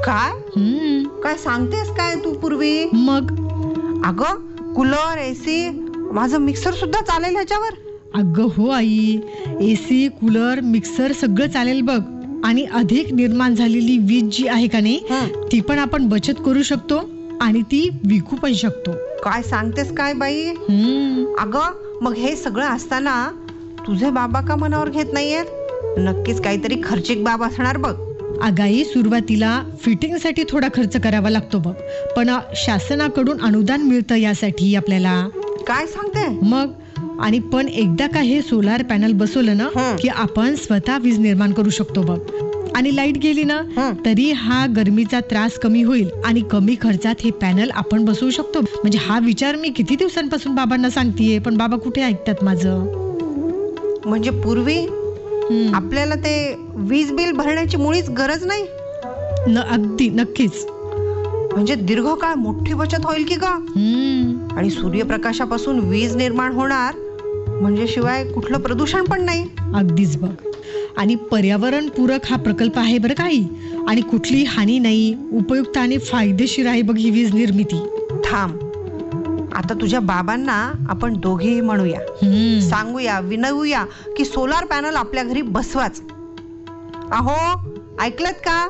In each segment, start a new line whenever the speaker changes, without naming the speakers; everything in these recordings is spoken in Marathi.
काय काय सांगतेस काय तू पूर्वी?
मग
अगं कूलर, एसी, माझं मिक्सर सुद्धा चालेल ह्याच्यावर?
अगं हो आई, एसी, कूलर, मिक्सर सगळं चालेल बघ. आणि अधिक निर्माण झालेली वीज जी आहे का नाही, ती पण आपण बचत करू शकतो आणि ती विकू पण शकतो.
काय सांगतेस काय बाई? अगं मग हे सगळं असताना तुझे बाबा का मनावर घेत नाहीयेत? नक्कीच काहीतरी खर्चिक बाब असणार बघ.
अगाई सुरुवातीला फिटिंगसाठी थोडा खर्च करावा लागतो बघ, पण शासनाकडून अनुदान मिळतं यासाठी आपल्याला.
काय सांगते?
मग आणि पण एकदा का हे सोलार पॅनल बसवलं ना की आपण स्वतः वीज निर्माण करू शकतो बघ. आणि लाईट गेली ना तरी हा गरमीचा त्रास कमी होईल आणि कमी खर्चात हे पॅनल आपण बसवू शकतो. म्हणजे हा विचार मी किती दिवसांपासून बाबांना सांगतेय, पण बाबा कुठे ऐकतात माझं.
म्हणजे पूर्वी आपल्याला ते वीज बिल भरण्याची मुळीच गरज नाही.
अगदी नक्कीच.
म्हणजे दीर्घकाळ मोठी बचत होईल की का? आणि सूर्यप्रकाशापासून वीज निर्माण होणार म्हणजे शिवाय कुठलं प्रदूषण पण नाही.
अगदीच बघ. आणि पर्यावरण पूरक हा प्रकल्प आहे बरं काही, आणि कुठली हानी नाही, उपयुक्त आणि फायदेशीर आहे बघ ही वीज निर्मिती.
थांब, आता तुझ्या बाबांना आपण दोघेही म्हणूया, सांगूया, विनवूया की सोलार पॅनल आपल्या घरी बसवाच. अहो ऐकलत का?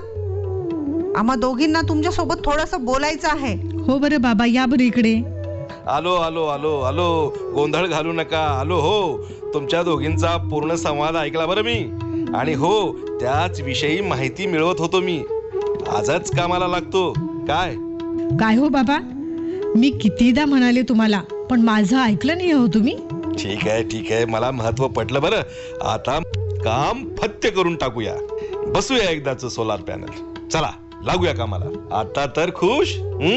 आम्हा दोघींना तुमच्या सोबत थोडंसं बोलायचं आहे.
हो बरं बाबा, या बरं इकडे.
आलो आलो आलो आलो, गोंधळ घालू नका. आलो हो, तुमच्या दोघींचा पूर्ण संवाद ऐकला बरं मी, आणि हो त्याच विषयी माहिती मिळवत होतो मी. आजच कामाला लागतो. काय
काय हो बाबा, मी कितीदा म्हणाले तुम्हाला, पण माझं ऐकलं नाही हो तुम्ही.
ठीक आहे, मला महत्व पटलं बरं. आता काम फत्य करून टाकूया, बसूया एकदाच सोलार पॅनल. चला लागूया कामाला. आता तर खुश.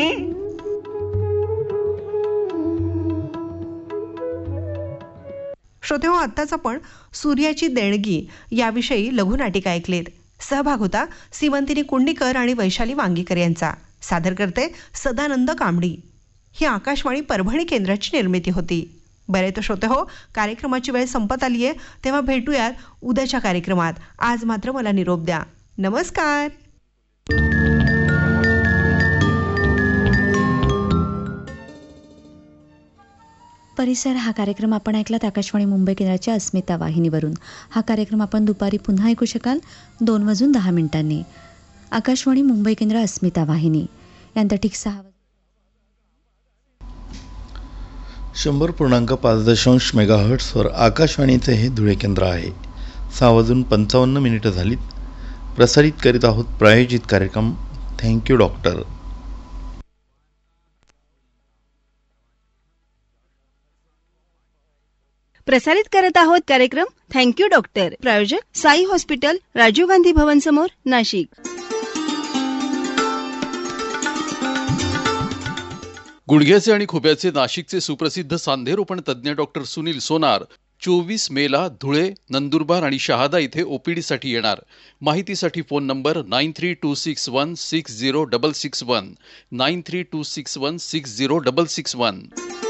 श्रोतेहो, आत्ताच आपण सूर्याची देणगी याविषयी लघुनाटिका ऐकलीत. सहभाग होता सीमंतिनी कुंडीकर आणि वैशाली वांगीकर यांचा. सादर करते सदानंद कांबडी. ही आकाशवाणी परभणी केंद्राची निर्मिती होती. बरे तर श्रोतेहो, कार्यक्रमाची वेळ संपत आली आहे, तेव्हा भेटूयात उद्याच्या कार्यक्रमात. आज मात्र मला निरोप द्या. नमस्कार.
परिसर हा कार्यक्रम आपण ऐकलात आकाशवाणी मुंबई केंद्राच्या अस्मिता वाहिनीवरून. हा कार्यक्रम आपण दुपारी पुन्हा ऐकू शकाल 2:10 आकाशवाणी मुंबई केंद्र अस्मिता वाहिनी यांतर ठीक 6
100.5 मेगाहर्ट्सवर आकाशवाणीचे हे धुळे केंद्र आहे. 6:55 झालीत. प्रसारित करीत आहोत प्रायोजित कार्यक्रम थँक्यू डॉक्टर.
प्रसारित करत आहोत कार्यक्रम थँक्यू डॉक्टर. प्रायोजक साई हॉस्पिटल, राजीव गांधी भवन समोर, नाशिक.
गुडघ्याचे आणि खोप्याचे नाशिकचे सुप्रसिद्ध सांधेरोपण तज्ज्ञ डॉक्टर सुनील सोनार 24 मेला धुळे, नंदुरबार आणि शहादा इथे ओपीडीसाठी येणार. माहितीसाठी फोन नंबर 9326160661 9326160661.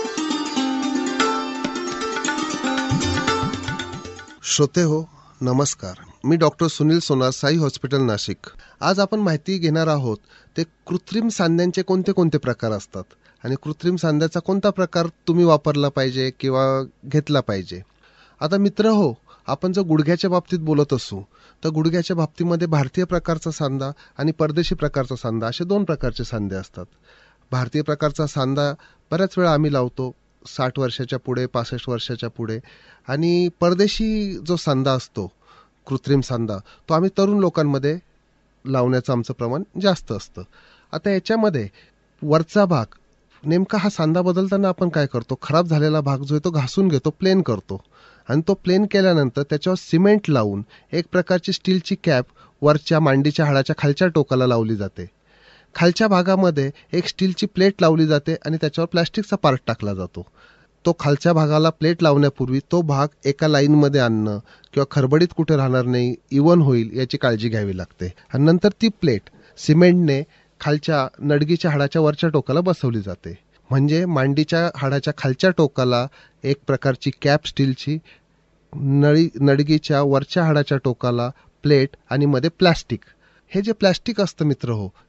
श्रोते हो, नमस्कार. मी डॉक्टर सुनील सोनार, साई हॉस्पिटल, नाशिक. आज आपण माहिती घेणार आहोत ते कृत्रिम सांध्यांचे कोणते कोणते प्रकार असतात आणि कृत्रिम सांध्याचा कोणता प्रकार तुम्ही वापरला पाहिजे किंवा घेतला पाहिजे. आता मित्र हो, आपण जर गुडघ्याच्या बाबतीत बोलत असू तर गुडघ्याच्या बाबतीमध्ये भारतीय प्रकारचा सांधा आणि परदेशी प्रकारचा सांधा असे 2 प्रकारचे सांधे असतात. भारतीय प्रकारचा सांधा बऱ्याच वेळा आम्ही लावतो 60 वर्षाच्या पुढे, 65 वर्षाच्या पुढे. आणि परदेशी जो सांधा असतो, कृत्रिम सांधा, तो आम्ही तरुण लोकांमध्ये लावण्याचं आमचं प्रमाण जास्त असतं. आता याच्यामध्ये वरचा भाग, नेमका हा सांधा बदलताना आपण काय करतो, खराब झालेला भाग जो आहे तो घासून घेतो, प्लेन करतो. आणि तो प्लेन केल्यानंतर त्याच्यावर सिमेंट लावून एक प्रकारची स्टीलची कॅप वरच्या मांडीच्या हाडाच्या खालच्या टोकाला लावली जाते. खालच्या भागामध्ये एक स्टीलची प्लेट लावली जाते आणि त्याच्यावर प्लॅस्टिकचा पार्ट टाकला जातो. तो खालच्या भागाला प्लेट लावण्यापूर्वी तो भाग एका लाईनमध्ये आणणं किंवा खरबडीत कुठे राहणार नाही, इवन होईल याची काळजी घ्यावी लागते. आणि नंतर ती प्लेट सिमेंटने खालच्या नडगीच्या हाडाच्या वरच्या टोकाला बसवली जाते. म्हणजे मांडीच्या हाडाच्या खालच्या टोकाला एक प्रकारची कॅप स्टीलची, नडगीच्या वरच्या हाडाच्या टोकाला प्लेट आणि मध्ये प्लॅस्टिक. हे जे प्लॅस्टिक असतं मित्र हो,